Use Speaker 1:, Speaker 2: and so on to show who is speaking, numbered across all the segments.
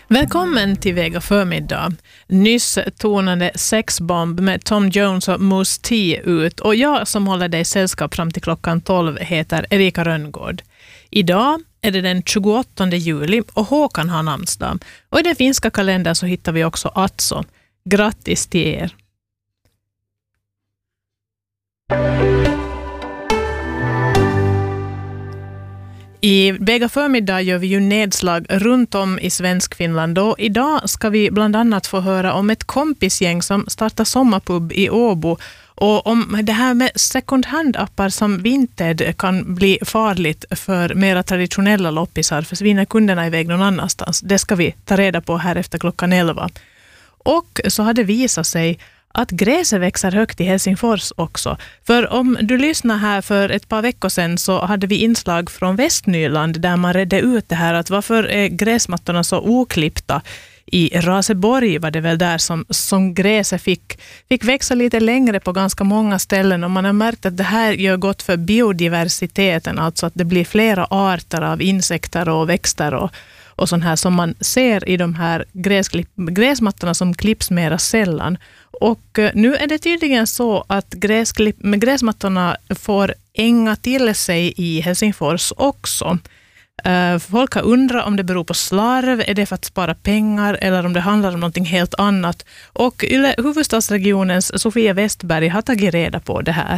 Speaker 1: Välkommen till Vega förmiddag. Nyss tonade Sexbomb med Tom Jones och Mousse T ut och jag som håller dig sällskap fram till klockan 12 heter Erika Rönngård. Idag är det den 28 juli och Håkan har namnsdag. Och i den finska kalendern så hittar vi också Atso. Grattis till er! I Vega förmiddag gör vi ju nedslag runt om i Svenskfinland och idag ska vi bland annat få höra om ett kompisgäng som startar sommarpub i Åbo och om det här med second hand-appar som Vinted kan bli farligt för mera traditionella loppisar. Försvinner kunderna iväg någon annanstans? Det ska vi ta reda på här efter klockan 11. Och så har det visat sig att gräset växer högt i Helsingfors också. För om du lyssnar här för ett par veckor sedan så hade vi inslag från Västnyland där man redde ut det här att varför är gräsmattorna så oklippta. I Raseborg var det väl där som gräset fick växa lite längre på ganska många ställen och man har märkt att det här gör gott för biodiversiteten, alltså att det blir flera arter av insekter och växter och sånt här som man ser i de här gräsmattorna som klipps mera sällan. Och nu är det tydligen så att gräsmattorna får änga till sig i Helsingfors också. Folk har undrat om det beror på slarv, är det för att spara pengar eller om det handlar om någonting helt annat. Och huvudstadsregionens Sofia Westberg har tagit reda på det här.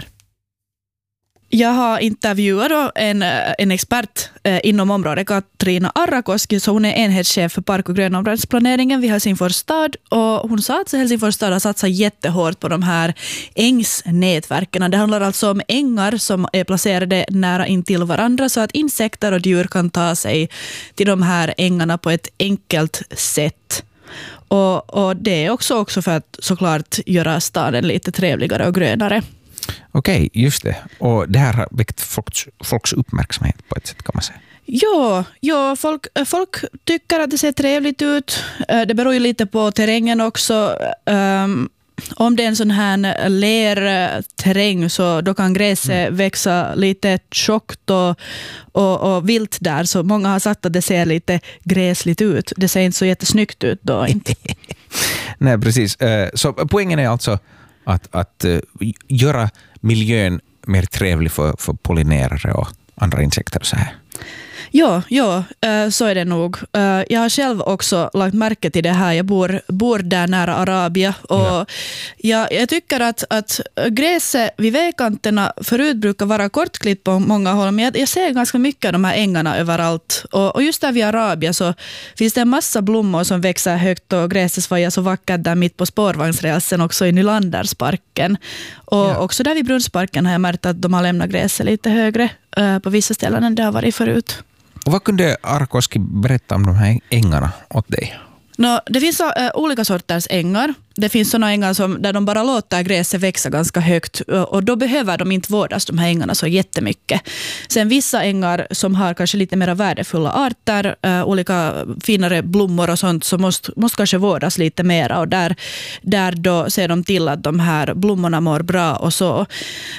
Speaker 2: Jag har intervjuat en expert inom området, Katrina Arrakoski, så hon är enhetschef för park- och grönområdesplaneringen vid Helsingfors stad och hon sa att Helsingfors stad har satsat jättehårt på de här ängsnätverken. Det handlar alltså om ängar som är placerade nära intill varandra så att insekter och djur kan ta sig till de här ängarna på ett enkelt sätt. Och det är också för att såklart göra staden lite trevligare och grönare.
Speaker 3: Okej, just det. Och det här har väckt folks uppmärksamhet på ett sätt kan man säga.
Speaker 2: Ja, folk tycker att det ser trevligt ut. Det beror ju lite på terrängen också. Om det är en sån här lerterräng så då kan gräset växa lite tjockt och vilt där. Så många har sagt att det ser lite gräsligt ut. Det ser inte så jättesnyggt ut då inte.
Speaker 3: Nej, precis. Så poängen är alltså att göra miljön mer trevlig för pollinerare och andra insekter så här.
Speaker 2: Ja, så är det nog. Jag har själv också lagt märke till det här. Jag bor där nära Arabia och jag tycker att gräset vid vägkanterna förut brukar vara kortklippt på många håll, men jag ser ganska mycket av de här ängarna överallt. Och just där vid Arabia så finns det en massa blommor som växer högt och gräset svajar så vackert där mitt på spårvagnsrälsen också i Nylandersparken. Och också där vid Brunnsparken har jag märkt att de har lämnat gräset lite högre på vissa ställen än det har varit förut.
Speaker 3: Och vad kunde Arkoski berätta om de här ängarna åt dig?
Speaker 2: Det finns olika sorters ängar. Det finns sådana ängar där de bara låter gräset växa ganska högt och då behöver de inte vårdas, de här ängarna, så jättemycket. Sen vissa ängar som har kanske lite mer värdefulla arter, olika finare blommor och sånt, så måste kanske vårdas lite mer och där då ser de till att de här blommorna mår bra och så.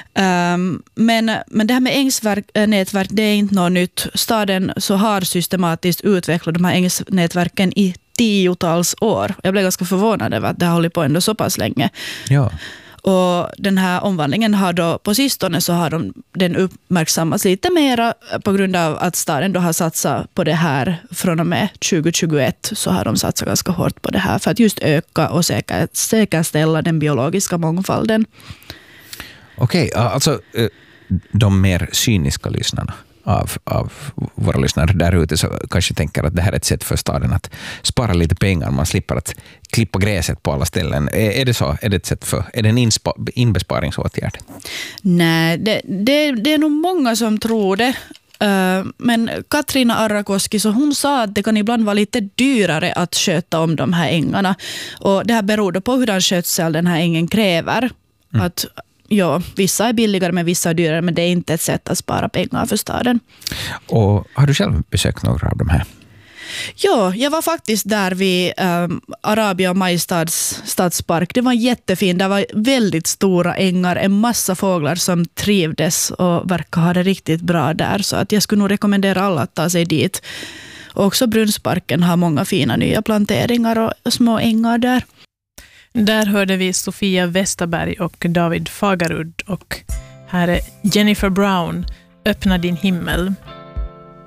Speaker 2: Men det här med ängsnätverk, det är inte något nytt. Staden så har systematiskt utvecklat de här ängsnätverken i 10-tals år. Jag blev ganska förvånad över att det har hållit på ändå så pass länge.
Speaker 3: Ja.
Speaker 2: Och den här omvandlingen har då på sistone så har den uppmärksammats lite mera på grund av att staden då har satsat på det här från och med 2021 så har de satsat ganska hårt på det här för att just öka och säkerställa den biologiska mångfalden.
Speaker 3: Okej, alltså de mer cyniska lyssnarna av våra lyssnare där ute så kanske tänker att det här är ett sätt för staden att spara lite pengar. Man slipper att klippa gräset på alla ställen. Är det så? Är det ett sätt är det en inbesparingsåtgärd?
Speaker 2: Nej, det är nog många som tror det. Men Katrina Arrakoski, så hon sa att det kan ibland vara lite dyrare att sköta om de här ängarna. Och det här beror då på hur den skötsel den här ängen kräver. Att vissa är billigare men vissa är dyrare, men det är inte ett sätt att spara pengar för staden.
Speaker 3: Och har du själv besökt några av de här?
Speaker 2: Ja, jag var faktiskt där vid Arabia och Majstads stadspark. Det var jättefint. Det var väldigt stora ängar, en massa fåglar som trivdes och verkar ha det riktigt bra där. Så att jag skulle nog rekommendera alla att ta sig dit. Och också Brunnsparken har många fina nya planteringar och små ängar där.
Speaker 1: Där hörde vi Sofia Westerberg och David Fagerud, och här är Jennifer Brown, Öppna din himmel.